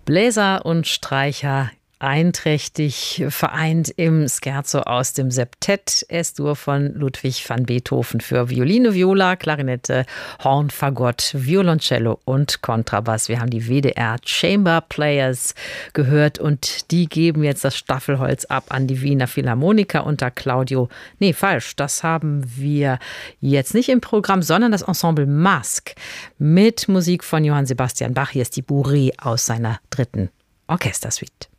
Bläser und Streicher einträchtig vereint im Scherzo aus dem Septett S-Dur von Ludwig van Beethoven für Violine, Viola, Klarinette, Horn, Fagott, Violoncello und Kontrabass. Wir haben die WDR Chamber Players gehört und die geben jetzt das Staffelholz ab an die Wiener Philharmoniker unter Claudio. Nee, falsch, das haben wir jetzt nicht im Programm, sondern das Ensemble Masque mit Musik von Johann Sebastian Bach. Hier ist die Bourrée aus seiner 3. Orchestersuite.